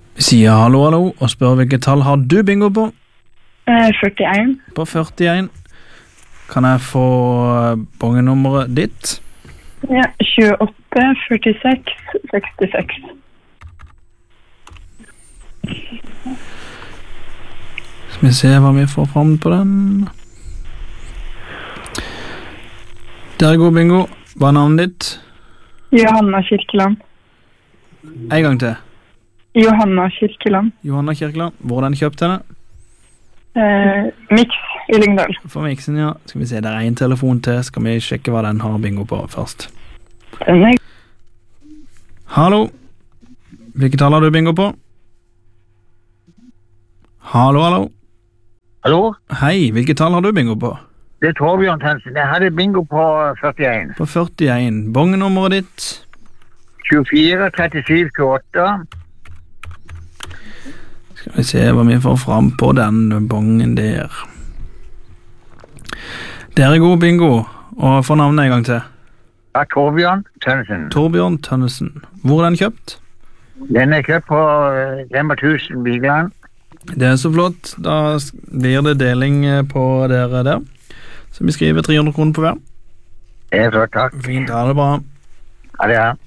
Vi sier hallo, hallo, og spør hvilket tall har du bingo på? 41. På 41. Kan jeg få bongenummeret ditt? Ja, 28, 46, 66. Skal vi se hva vi får frem på den. Der er god bingo. Hva er navnet ditt? Johanna Kirkeland. En gang til. Johanna Kirkeland. Johanna Kirkeland. Hvor er den kjøpt henne? Mix i Lyngdal. For Mixen, ja. Skal vi se, det er en telefon til. Skal vi sjekke hva den har bingo på først. Den er Hallo. Hvilket tall har du bingo på? Hallo, hallo. Hallo, Hei, hvilket tall har du bingo på? det er Torbjørn Tensen. Jeg hadde bingo på 41. På 41. Bongenummeret ditt? 24, 37, 28. Skal vi se hva vi får frem på den bongen der. Der er god bingo. Og få navnet en gang til. Ja, Torbjørn Tensen. Torbjørn Tønnesen. Hvor er den kjøpt? Den er kjøpt på Rema 1000 Vigeland. Det er så flott. Da blir det deling på dere der. Så vi skriver 300 kroner på hver. Det er flott, takk. Fint, ha det bra. Ja, det er.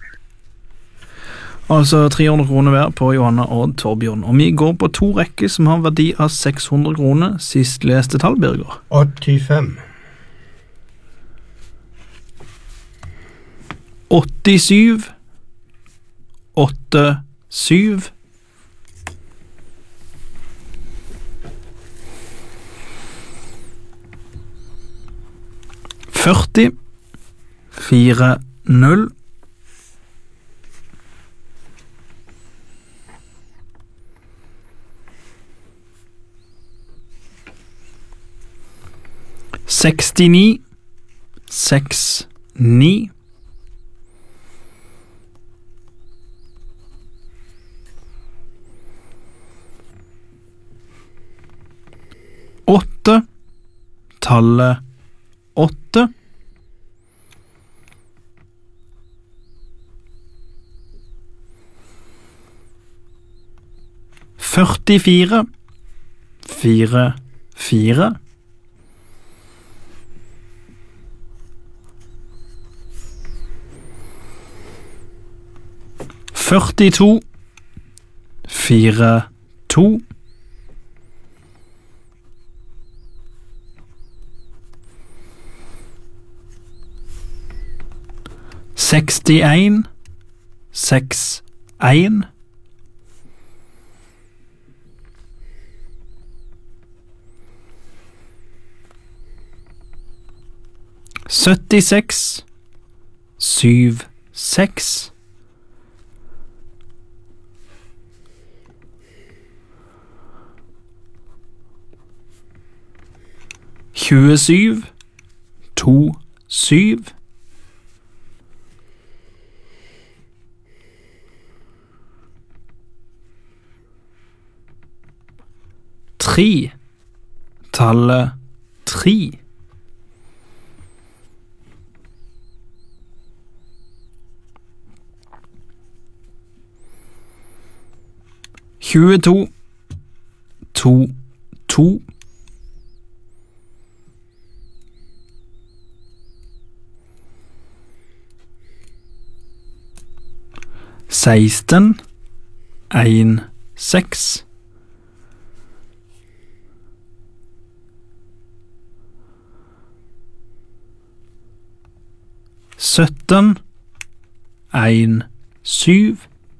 Altså 300 kroner hver på Johanna og Torbjørn. Og vi går på 2 rekker som har verdi av 600 kroner. Sist leste tall, Birger. 85. 87. 87. 40. 40. 69. 69. 8. Tallet 8. 44. 44. 42. 42. 61. 61. 76. 76. 27. 27. 3. Tallet 3. 22. 2. 2. 16. 1. 6. 17. 1. 7.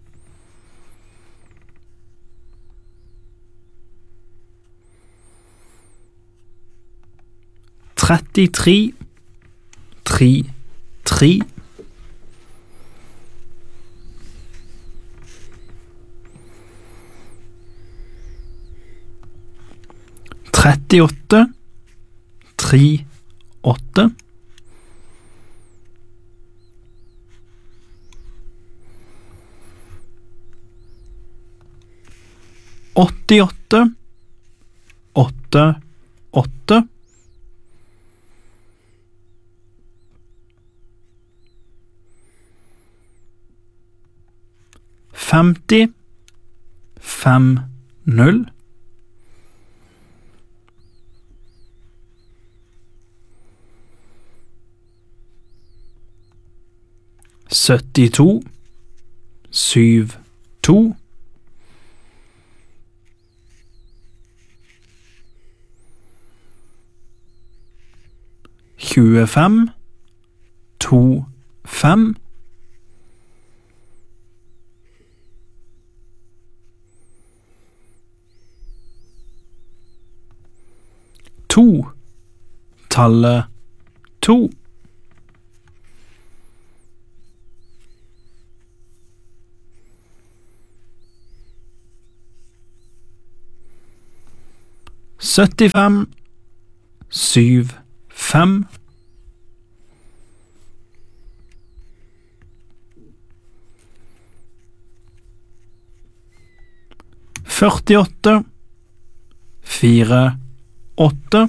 33. 3. 3. 38. 3. 8. 88. 8. 8. 50. 50 72 72 25 25 2 tallet 2 75 75 48 48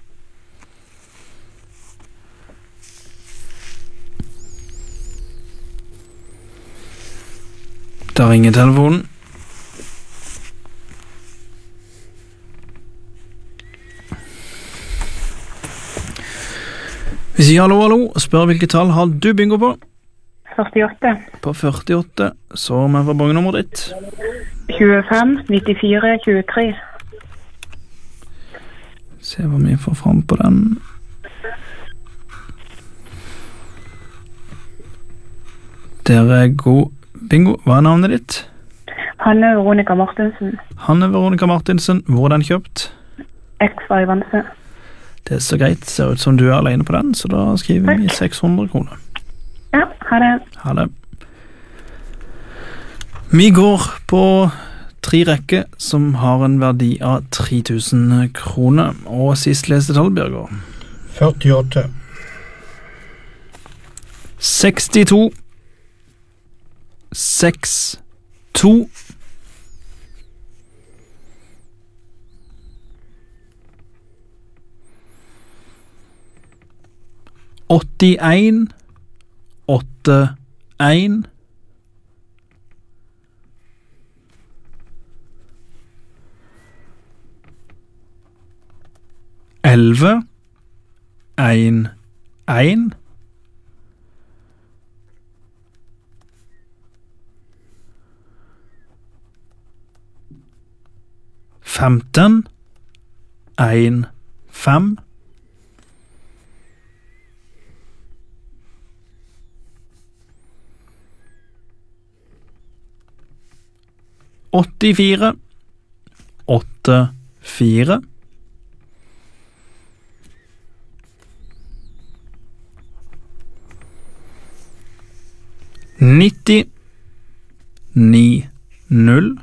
Der ringer telefonen. Vi sier hallo, hallo, og spør hvilket tall har du bingo på? 48. På 48, så vi får bongenummeret ditt. 25, 94, 23. Se hva vi får fram på den. Der er god bingo. Hva er navnet ditt? Hanne Veronica Martinsen. Hanne Veronica Martinsen. Hvor er den kjøpt? Ekstra i Vanse. Det er så greit. Ser ut som du er alene på den, så da skriver vi 600 kroner. Ja, ha det. Ha det. Vi går på 3 rekker som har en verdi av 3000 kroner. Og sist leste tall, Bjørgård. 48. 62 6 2 81 8 1 11 1 1 15 1 5 84 8 4 90 9 0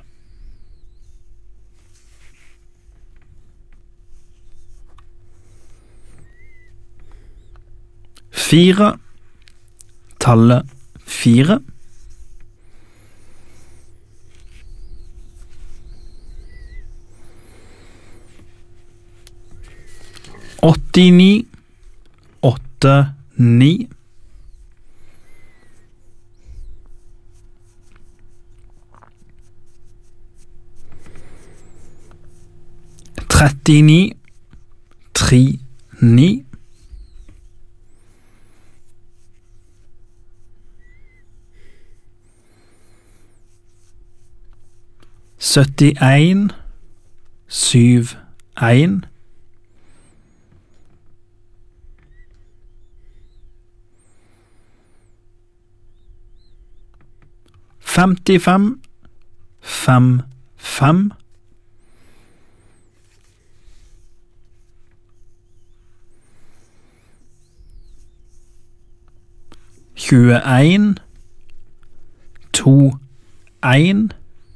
4 tallet 4 89 8 9 39 3 9 71 7 1 55 5 5 21 2 1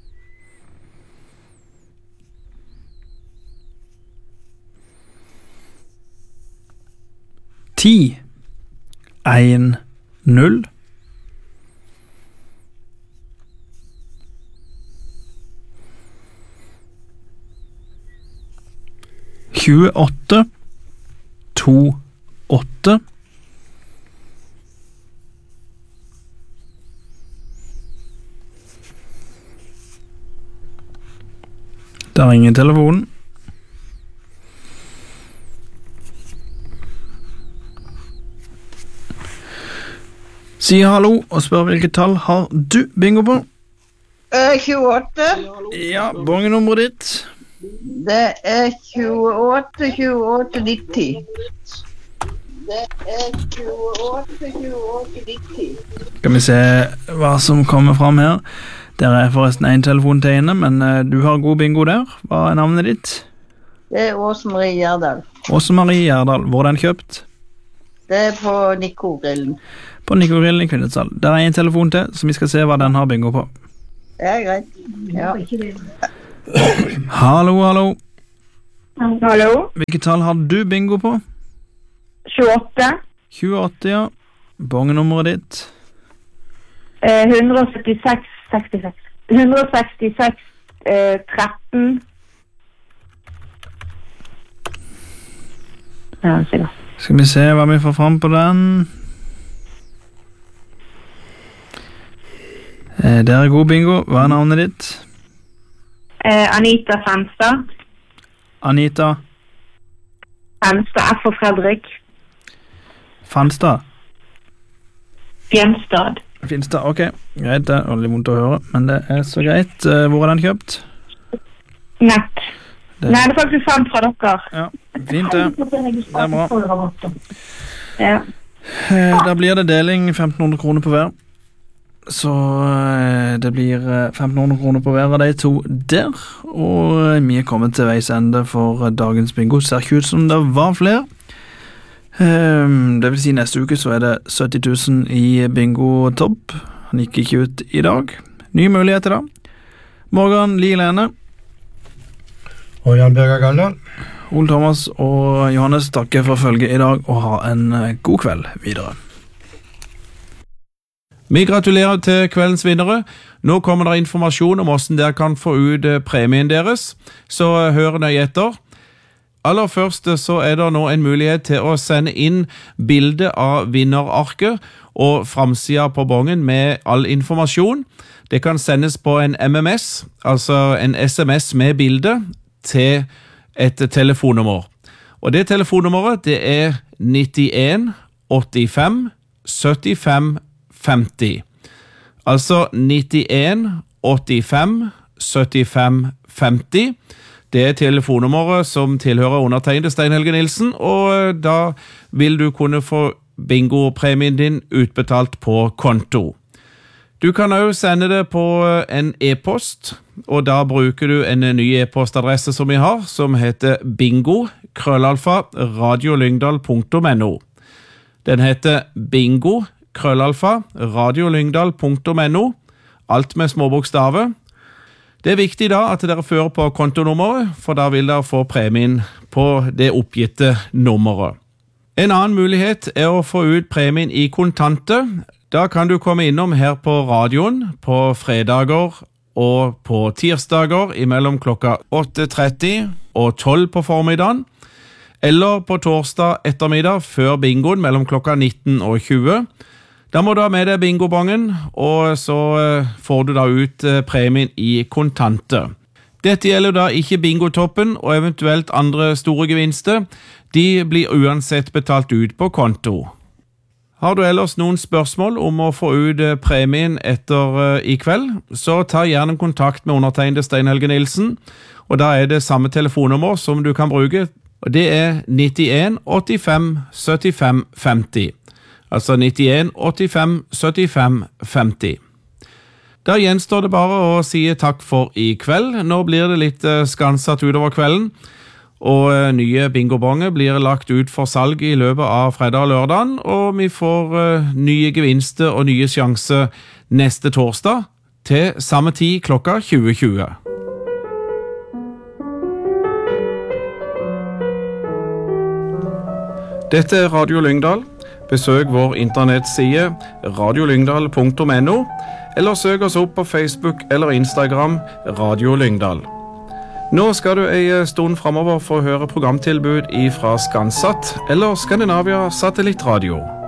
10 1 0 28 2 8 41 Der ringer telefonen. Si hallo og spør hvilket tall har du bingo på? 28. Ja, bongenummeret ditt. Det 28, 28, 90. Det 28, 28, 90. Skal vi se hva som kommer fram her. Der forresten en telefon til inne, men du har god bingo der. Hva navnet ditt? Det Åse Marie Gjerdal. Åse Marie Gjerdal. Hvor er den kjøpt? Det på Nico-grillen. På Nico-grillen i Kvinnetsdal. Der en telefon til, så vi skal se hva den har bingo på. Det greit. Ja. Hallo, hallo. Hallo? Hvilket tall har du bingo på? 28. 28, ja. Bongenummeret ditt. 176, 66. 166, 13. Ja, sikkert. Skal vi se hva vi får fram på den. Der er god bingo. Hva er navnet ditt? Anita Fenstad. Anita Fenstad, F for Fredrik. Fanstad. Fjenstad. Finstad, ok. Greit, det er litt vondt å høre, men det er så greit. Hvor er den kjøpt? Nett. Nei, det er faktisk sant fra dere. Ja, fint det. Det er bra. Ja. Da blir det deling 1500 kroner på hver. Så det blir 1500 kroner på hver av de to der. Og vi er kommet til veis ende for dagens bingo. Ser ikke ut som det var flere. Det vil si neste uke så er det 70 000 i bingo topp. Han gikk ikke ut i dag. Nye muligheter da. Morgan Lielene. Og Jan Birger Galldal. Ole Thomas og Johannes takker for følget i dag og ha en god kveld videre. Vi gratulerer til kveldens vinnere. Nå kommer det informasjon om hvordan dere kan få ut premien deres, så hør nøye etter. Aller først så er det nå en mulighet til å sende inn bilde av vinnerarket og framsida på bongen med all informasjon. Det kan sendes på en MMS, altså en SMS med bilde, til et telefonnummer. Og det telefonnummeret det er 91 85 75 50. Altså 91 85 75 50. Det er telefonnummeret som tilhører undertegnede Stein Helge Nilsen, og da vil du kunne få bingo-premien din utbetalt på konto. Du kan også sende det på en e-post, og da bruker du en ny e-postadresse som vi har, som heter bingo@radiolyngdal.no. Den heter bingo@radiolyngdal.no, alt med små bokstaver. Det er viktig da at dere fører på kontonummeret, for da vil dere få premien på det oppgitte nummeret. En annen mulighet er å få ut premien i kontanter. Da kan du komme innom her på radioen på fredager og på tirsdager imellom klokka 8:30 og 12 på formiddagen, eller på torsdag ettermiddag før bingoen mellom klokka 19 og 20. Da må du ha med deg bingobongen, og så får du da ut premien i kontanter. Dette gjelder da ikke bingotoppen og eventuelt andre store gevinster. De blir uansett betalt ut på konto. Har du ellers noen spørsmål om å få ut premien etter i kveld, så ta gjerne kontakt med undertegnede Stein Helge Nilsen, og da er det samme telefonnummer som du kan bruke, og det er 91 85 75 50. Altså 91 85 75 50. Da gjenstår det bare å si takk for i kveld. Nå blir det litt skansatt utover kvelden, og nye bingobonger blir lagt ut for salg i løpet av fredag og lørdagen, og vi får nye gevinster og nye sjanser neste torsdag til samme tid klokka 20:20. Dette er Radio Lyngdal. Besøk vår internettside radiolyngdal.no, eller søk oss opp på Facebook eller Instagram Radio Lyngdal. Nå skal du en stund fremover få høre programtilbud fra Skansat eller Skandinavia Satellittradio.